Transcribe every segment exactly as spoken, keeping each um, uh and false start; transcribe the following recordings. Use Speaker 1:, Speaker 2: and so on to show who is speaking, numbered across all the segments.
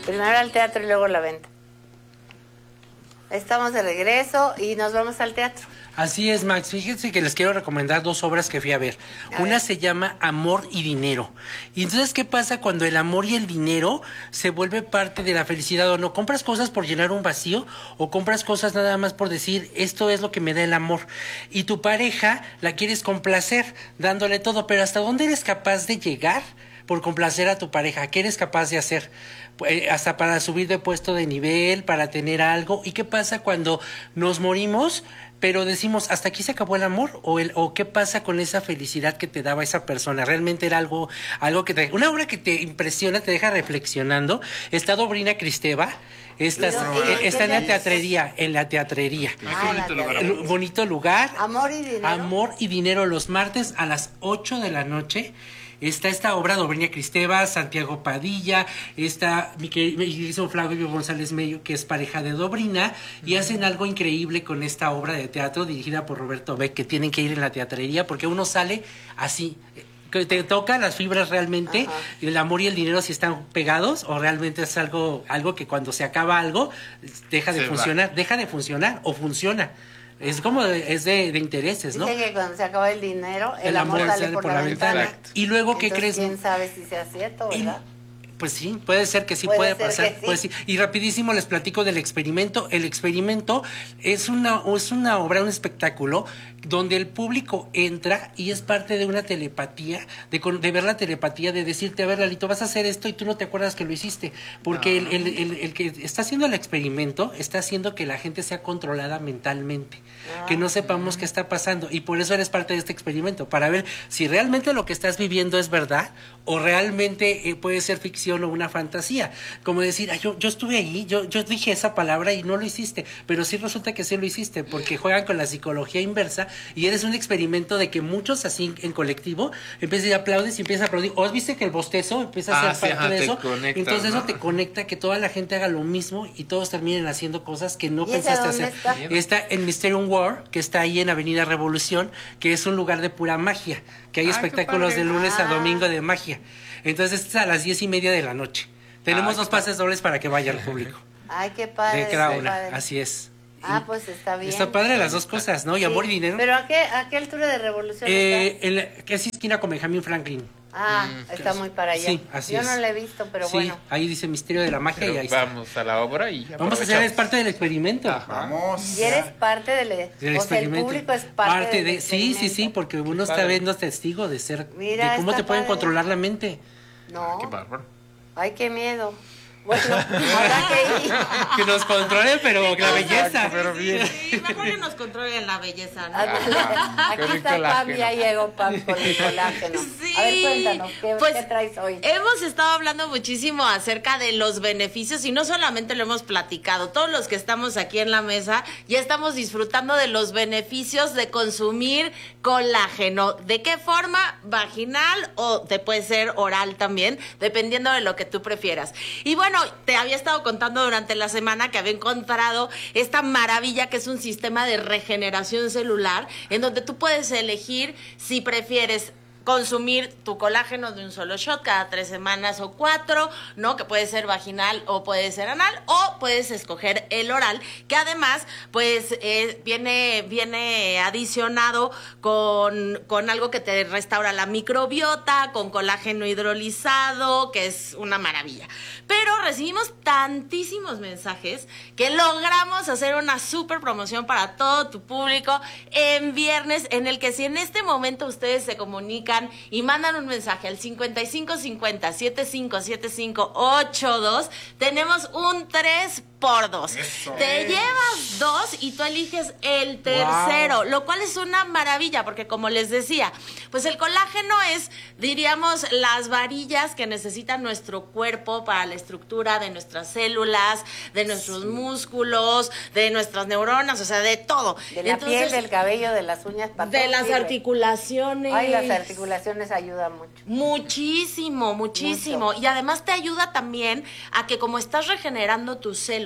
Speaker 1: Primero al teatro y luego la venta. Estamos de regreso y nos vamos al teatro.
Speaker 2: Así es, Max. Fíjense que les quiero recomendar dos obras que fui a ver. A Una ver. se llama Amor y Dinero. Y entonces, ¿qué pasa cuando el amor y el dinero se vuelve parte de la felicidad o no? ¿Compras cosas por llenar un vacío o compras cosas nada más por decir, esto es lo que me da el amor? Y tu pareja la quieres complacer, dándole todo, pero ¿hasta dónde eres capaz de llegar por complacer a tu pareja? ¿Qué eres capaz de hacer? Hasta para subir de puesto de nivel, para tener algo. ¿Y qué pasa cuando nos morimos, pero decimos, hasta aquí se acabó el amor? ¿O el o qué pasa con esa felicidad que te daba esa persona? ¿Realmente era algo algo que te... una obra que te impresiona, te deja reflexionando? Está Dobrina Kristeva. Esta, no, eh, está en la teatrería, en la teatrería.
Speaker 3: Ah, qué bonito lugar.
Speaker 2: El, bonito lugar.
Speaker 1: Amor y dinero.
Speaker 2: Amor y dinero los martes a las ocho de la noche. Está esta obra de Dobrina Kristeva, Santiago Padilla, está mi querido Flavio González Mello, que es pareja de Dobrina, y hacen algo increíble con esta obra de teatro dirigida por Roberto Beck, que tienen que ir en la teatrería porque uno sale así, que te toca las fibras realmente. Ajá. El amor y el dinero si están pegados o realmente es algo algo que cuando se acaba algo deja de se funcionar, va. deja de funcionar o funciona. Es como de, es de, de intereses, ¿no?
Speaker 1: Dice que cuando se acaba el dinero, el,
Speaker 2: el
Speaker 1: amor, amor sale, sale por, por la, la ventana. ventana.
Speaker 2: Y luego, ¿qué crees?
Speaker 1: ¿Quién sabe si sea cierto, verdad?
Speaker 2: Y, pues sí, puede ser que sí puede, puede pasar. Sí. Pues sí. Y rapidísimo les platico del experimento. El experimento es una, es una obra, un espectáculo donde el público entra y es parte de una telepatía, de, de ver la telepatía, de decirte, a ver, Lalito, vas a hacer esto y tú no te acuerdas que lo hiciste. Porque no. el, el, el, el que está haciendo el experimento está haciendo que la gente sea controlada mentalmente. Ah, que no sepamos uh-huh. qué está pasando. Y por eso eres parte de este experimento, para ver si realmente lo que estás viviendo es verdad o realmente eh, puede ser ficción o una fantasía. Como decir, ah, yo, yo estuve ahí, yo, yo dije esa palabra y no lo hiciste, pero sí resulta que sí lo hiciste, porque juegan con la psicología inversa y eres un experimento de que muchos así en colectivo empiezan y aplaudes y empiezan a aplaudir. ¿O viste que el bostezo empieza a
Speaker 3: ah,
Speaker 2: ser
Speaker 3: sí,
Speaker 2: parte
Speaker 3: ajá,
Speaker 2: de eso?
Speaker 3: Conecta,
Speaker 2: entonces
Speaker 3: ¿no?
Speaker 2: eso te conecta que toda la gente haga lo mismo y todos terminen haciendo cosas que no
Speaker 1: ¿Y
Speaker 2: pensaste hacer.
Speaker 1: Está?
Speaker 2: está en Mysterium World, que está ahí en Avenida Revolución, que es un lugar de pura magia, que hay ah, espectáculos de lunes ah. a domingo de magia. Entonces es a las diez y media de la noche. Tenemos ah, dos pases dobles para que vaya el público.
Speaker 1: Ay, qué padre.
Speaker 2: De cada
Speaker 1: qué
Speaker 2: una,
Speaker 1: padre.
Speaker 2: así es.
Speaker 1: Ah, pues está bien.
Speaker 2: Está padre las dos cosas, ¿no? Y sí. amor y dinero.
Speaker 1: ¿Pero a qué, a qué altura de Revolución
Speaker 2: eh,
Speaker 1: está?
Speaker 2: En que es esquina con Benjamin Franklin.
Speaker 1: Ah, mm, está muy para allá.
Speaker 2: Sí, así
Speaker 1: Yo
Speaker 2: es.
Speaker 1: no la he visto, pero
Speaker 2: sí,
Speaker 1: bueno.
Speaker 2: ahí dice Misterio de la Magia
Speaker 3: pero
Speaker 2: y ahí
Speaker 3: vamos
Speaker 2: está.
Speaker 3: a la obra y
Speaker 2: vamos a hacer es parte del experimento.
Speaker 3: Ajá. Vamos.
Speaker 1: Y eres parte del,
Speaker 2: del
Speaker 1: o sea, el público es parte, parte del
Speaker 2: de,
Speaker 1: experimento.
Speaker 2: Sí, sí, sí, porque uno está viendo testigo de ser,
Speaker 1: Mira,
Speaker 2: de cómo te pueden
Speaker 1: padre.
Speaker 2: controlar la mente.
Speaker 1: No.
Speaker 3: Ah, qué bárbaro.
Speaker 1: Ay, qué miedo. Bueno, habrá que ir.
Speaker 2: Que nos controle, pero la belleza.
Speaker 4: Pero bien. Sí, mejor que nos controle la belleza, ¿no?
Speaker 1: Ah, aquí está Pam, ya llegó Pam con el colágeno.
Speaker 4: Sí.
Speaker 1: A ver, cuéntanos, ¿qué,
Speaker 4: pues,
Speaker 1: ¿qué traes hoy?
Speaker 4: Hemos estado hablando muchísimo acerca de los beneficios y no solamente lo hemos platicado, todos los que estamos aquí en la mesa ya estamos disfrutando de los beneficios de consumir colágeno. ¿De qué forma? Vaginal o te puede ser oral también, dependiendo de lo que tú prefieras. Y bueno, Bueno, te había estado contando durante la semana que había encontrado esta maravilla que es un sistema de regeneración celular en donde tú puedes elegir si prefieres consumir tu colágeno de un solo shot cada tres semanas o cuatro, ¿no? Que puede ser vaginal o puede ser anal, o puedes escoger el oral, que además, pues, eh, viene, viene adicionado con, con algo que te restaura la microbiota, con colágeno hidrolizado, que es una maravilla. Pero recibimos tantísimos mensajes que logramos hacer una súper promoción para todo tu público en viernes, en el que si en este momento ustedes se comunican y mandan un mensaje al cincuenta y cinco cincuenta, setenta y cinco setenta y cinco ochenta y dos, tenemos un tres por dos. Eso. Te llevas dos y tú eliges el tercero, wow. Lo cual es una maravilla porque, como les decía, pues el colágeno es, diríamos, las varillas que necesita nuestro cuerpo para la estructura de nuestras células, de nuestros sí. músculos, de nuestras neuronas, o sea, de todo.
Speaker 1: De la Entonces, piel, del cabello, de las uñas, para
Speaker 4: de las sirve. articulaciones.
Speaker 1: Ay, las articulaciones ayudan mucho.
Speaker 4: Muchísimo, muchísimo. Mucho. Y además te ayuda también a que, como estás regenerando tus células,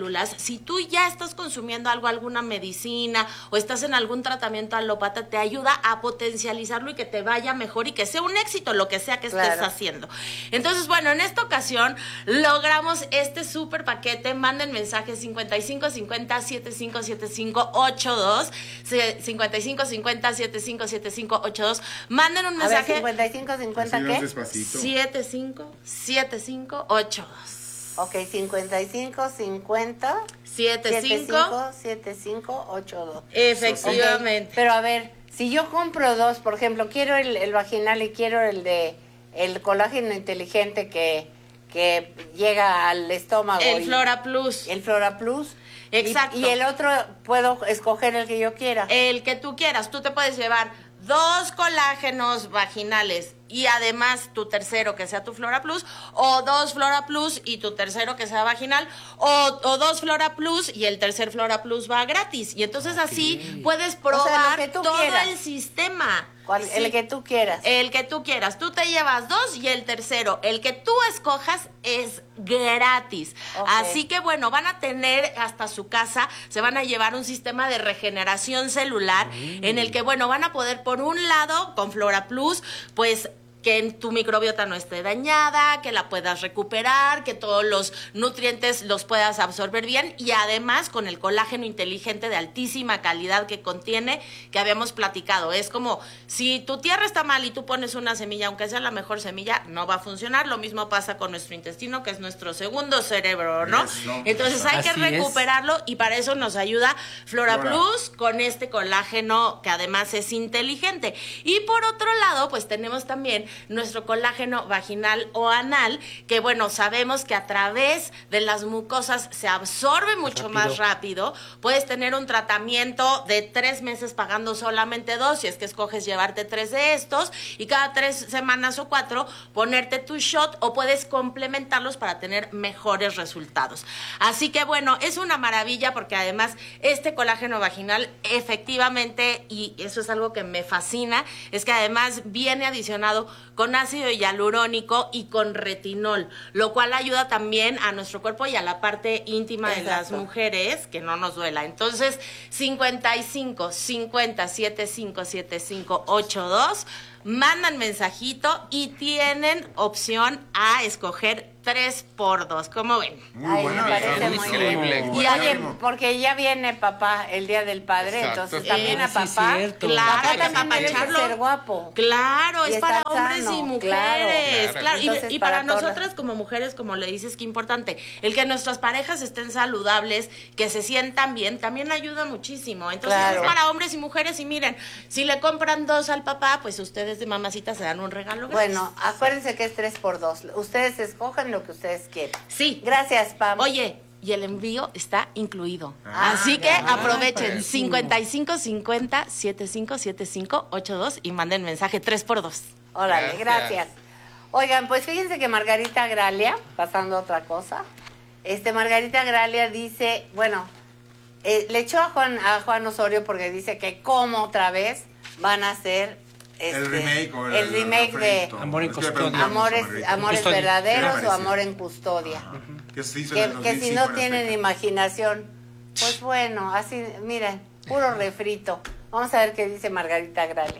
Speaker 4: células, si tú ya estás consumiendo algo, alguna medicina o estás en algún tratamiento alópata, te ayuda a potencializarlo y que te vaya mejor y que sea un éxito lo que sea que
Speaker 1: Claro.
Speaker 4: estés haciendo. Entonces, bueno, en esta ocasión logramos este súper paquete. Manden mensajes cincuenta y cinco cincuenta setenta y cinco setenta y cinco ochenta y dos, cincuenta y cinco cincuenta setenta y cinco setenta y cinco ochenta y dos. Manden un
Speaker 1: A ver,
Speaker 4: mensaje
Speaker 1: cincuenta y cinco cincuenta,
Speaker 3: Así más
Speaker 1: ¿qué?
Speaker 3: despacito.
Speaker 4: setenta y cinco setenta y cinco ochenta y dos.
Speaker 1: Ok, cincuenta y cinco cincuenta
Speaker 4: setenta y cinco
Speaker 1: setenta y cinco ochenta y dos.
Speaker 4: Efectivamente.
Speaker 1: Ok, pero a ver, si yo compro dos, por ejemplo, quiero el, el vaginal y quiero el de el colágeno inteligente que, que llega al estómago.
Speaker 4: El
Speaker 1: y-
Speaker 4: Flora Plus.
Speaker 1: El Flora Plus. Y-
Speaker 4: Exacto.
Speaker 1: Y, el otro puedo escoger el que yo quiera.
Speaker 4: El que tú quieras. Tú te puedes llevar dos colágenos vaginales y además tu tercero que sea tu Flora Plus, o dos Flora Plus y tu tercero que sea vaginal, o, o dos Flora Plus y el tercer Flora Plus va gratis. Y entonces así puedes probar
Speaker 1: que tú
Speaker 4: todo
Speaker 1: quieras.
Speaker 4: el sistema.
Speaker 1: ¿Cuál-
Speaker 4: Sí.
Speaker 1: El que tú quieras.
Speaker 4: El que tú quieras. Tú te llevas dos y el tercero, el que tú escojas, es gratis.
Speaker 1: Ok.
Speaker 4: Así que bueno, van a tener hasta su casa, se van a llevar un sistema de regeneración celular en el que, bueno, van a poder, por un lado, con Flora Plus, pues que en tu microbiota no esté dañada, que la puedas recuperar, que todos los nutrientes los puedas absorber bien y además con el colágeno inteligente de altísima calidad que contiene, que habíamos platicado. Es como si tu tierra está mal y tú pones una semilla, aunque sea la mejor semilla, no va a funcionar. Lo mismo pasa con nuestro intestino, que es nuestro segundo cerebro, ¿no?
Speaker 3: Eso.
Speaker 4: Entonces hay que
Speaker 2: Así es.
Speaker 4: recuperarlo y para eso nos ayuda Flora
Speaker 3: Flora.
Speaker 4: Plus con este colágeno que además es inteligente. Y por otro lado, pues tenemos también nuestro colágeno vaginal o anal, que bueno, sabemos que a través de las mucosas se absorbe mucho
Speaker 2: Rápido.
Speaker 4: más rápido. Puedes tener un tratamiento de tres meses pagando solamente dos, si es que escoges llevarte tres de estos, y cada tres semanas o cuatro ponerte tu shot, o puedes complementarlos para tener mejores resultados. Así que bueno, es una maravilla porque además este colágeno vaginal efectivamente, y eso es algo que me fascina, es que además viene adicionado con ácido hialurónico y con retinol, lo cual ayuda también a nuestro cuerpo y a la parte íntima de las
Speaker 1: Exacto.
Speaker 4: mujeres, que no nos duela. Entonces, cincuenta y cinco cincuenta setenta y cinco setenta y cinco ochenta y dos, mandan mensajito y tienen opción a escoger tres por dos. ¿Cómo ven?
Speaker 3: Muy
Speaker 1: Ay,
Speaker 3: buena,
Speaker 1: me parece
Speaker 3: muy
Speaker 1: muy
Speaker 3: increíble.
Speaker 1: bien. Y
Speaker 3: buenísimo.
Speaker 1: oye, porque ya viene papá el día del padre,
Speaker 3: Exacto.
Speaker 1: entonces también
Speaker 4: Eh,
Speaker 1: a
Speaker 2: sí,
Speaker 1: papá.
Speaker 2: cierto.
Speaker 4: Claro,
Speaker 1: Papá
Speaker 4: hay que
Speaker 1: también debe de
Speaker 4: apapacharlo.
Speaker 1: ser guapo.
Speaker 4: Claro,
Speaker 1: Y
Speaker 4: es para
Speaker 1: estar
Speaker 4: hombres
Speaker 1: sano,
Speaker 4: y mujeres.
Speaker 3: claro.
Speaker 4: Claro. Y-
Speaker 1: Entonces,
Speaker 4: y,
Speaker 1: para
Speaker 4: para
Speaker 1: todas
Speaker 4: nosotras
Speaker 1: las-
Speaker 4: como mujeres, como le dices, qué importante. El que nuestras parejas estén saludables, que se sientan bien, también ayuda muchísimo. Entonces
Speaker 1: Claro.
Speaker 4: es para hombres y mujeres. Y miren, si le compran dos al papá, pues ustedes de mamacita se dan un regalo gratis.
Speaker 1: Bueno, acuérdense que es tres por dos. Ustedes escojan lo que ustedes quieran.
Speaker 4: Sí.
Speaker 1: Gracias, Pam.
Speaker 4: Oye, y el envío está incluido.
Speaker 3: Ah,
Speaker 4: Así que
Speaker 1: ya.
Speaker 4: aprovechen
Speaker 2: padrísimo.
Speaker 4: cincuenta y cinco cincuenta setenta y cinco setenta y cinco ochenta y dos y manden mensaje tres por dos.
Speaker 1: Órale,
Speaker 3: Gracias.
Speaker 1: gracias. Oigan, pues fíjense que Margarita Gralia, pasando a otra cosa, este Margarita Gralia dice, bueno, eh, le echó a Juan, a Juan Osorio porque dice que como otra vez van a hacer este,
Speaker 3: El remake o el,
Speaker 1: el remake de
Speaker 3: refrito.
Speaker 2: Amor en
Speaker 3: Es que le
Speaker 2: custodia.
Speaker 3: preguntamos a
Speaker 1: Amores,
Speaker 3: Margarita.
Speaker 1: Amores
Speaker 2: Custodia.
Speaker 1: Verdaderos
Speaker 3: ¿Qué le
Speaker 1: o
Speaker 3: parece?
Speaker 1: Amor en Custodia.
Speaker 3: Ajá. Que se hizo en
Speaker 1: Que,
Speaker 3: el
Speaker 1: que
Speaker 3: dos mil
Speaker 1: si
Speaker 3: cinco
Speaker 1: no
Speaker 3: en
Speaker 1: tienen
Speaker 3: Azteca.
Speaker 1: imaginación, pues bueno, así, miren, puro refrito. Vamos a ver qué dice Margarita Gralia.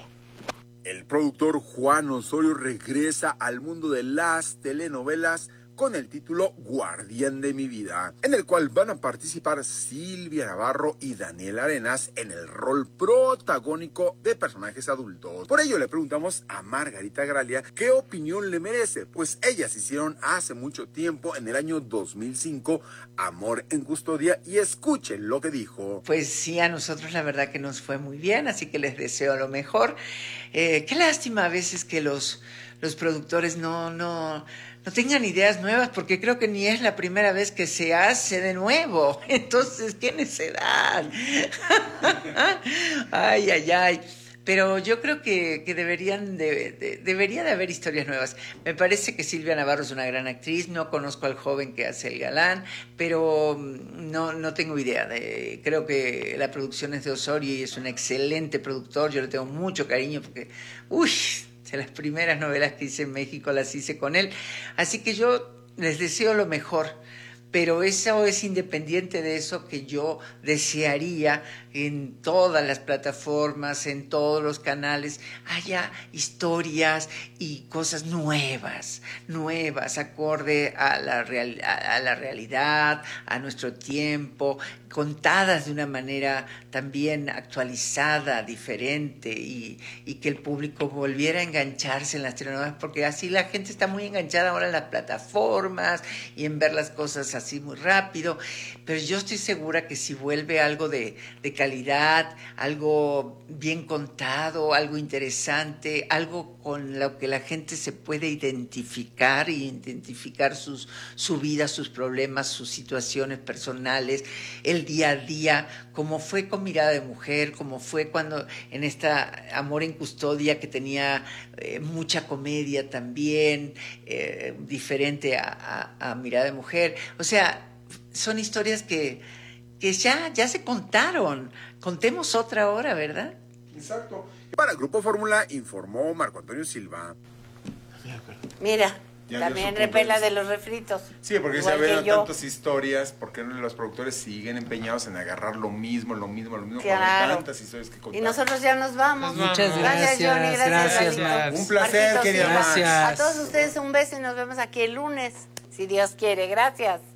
Speaker 5: El productor Juan Osorio regresa al mundo de las telenovelas con el título Guardián de mi vida, en el cual van a participar Silvia Navarro y Daniel Arenas en el rol protagónico de personajes adultos. Por ello le preguntamos a Margarita Gralia qué opinión le merece, pues ellas hicieron hace mucho tiempo, en el año dos mil cinco, Amor en Custodia, y escuchen lo que dijo.
Speaker 6: Pues sí, a nosotros la verdad que nos fue muy bien, así que les deseo lo mejor. Eh, qué lástima a veces que los, los productores no, no, no tengan ideas nuevas, porque creo que ni es la primera vez que se hace de nuevo. Entonces, ¿qué necedad? Ay, ay, ay. Pero yo creo que, que deberían de, de- debería de haber historias nuevas. Me parece que Silvia Navarro es una gran actriz, no conozco al joven que hace el galán, pero mm, no, no tengo idea. De, creo que la producción es de Osorio y es un excelente productor, yo le tengo mucho cariño porque, uy, de las primeras novelas que hice en México las hice con él. Así que yo les deseo lo mejor. pero eso es independiente de eso que yo desearía en todas las plataformas, en todos los canales, haya historias y cosas nuevas, nuevas, acorde a la, real, a, a la realidad, a nuestro tiempo, contadas de una manera también actualizada, diferente, y, y que el público volviera a engancharse en las telenovelas, porque así la gente está muy enganchada ahora en las plataformas y en ver las cosas así muy rápido, pero yo estoy segura que si vuelve algo de, de calidad, algo bien contado, algo interesante, algo con lo que la gente se puede identificar y identificar sus, su vida, sus problemas, sus situaciones personales, el día a día, como fue con Mirada de Mujer, como fue cuando en esta Amor en Custodia, que tenía eh, mucha comedia también, eh, diferente a, a, a Mirada de Mujer. O sea, son historias que, que ya, ya se contaron. Contemos otra hora, ¿verdad?
Speaker 5: Exacto. Para Grupo Fórmula informó Marco Antonio Silva.
Speaker 1: Mira,
Speaker 3: Ya
Speaker 1: también
Speaker 3: dio su
Speaker 1: repela
Speaker 3: punto de
Speaker 1: de los refritos.
Speaker 3: Sí, porque se
Speaker 1: Igual
Speaker 3: ven
Speaker 1: que yo.
Speaker 3: tantas historias, porque los productores siguen empeñados en agarrar lo mismo, lo mismo, lo mismo,
Speaker 1: Claro.
Speaker 3: cuando hay tantas historias que contar.
Speaker 1: Y nosotros ya nos vamos.
Speaker 7: Nos
Speaker 2: Muchas
Speaker 7: vamos.
Speaker 2: gracias,
Speaker 1: Johnny, gracias,
Speaker 2: gracias,
Speaker 1: Lalito.
Speaker 2: Max.
Speaker 3: Un placer,
Speaker 1: Marquitos
Speaker 3: querida
Speaker 1: Silva.
Speaker 2: Max.
Speaker 1: A todos ustedes un beso y nos vemos aquí el lunes, si Dios quiere. Gracias.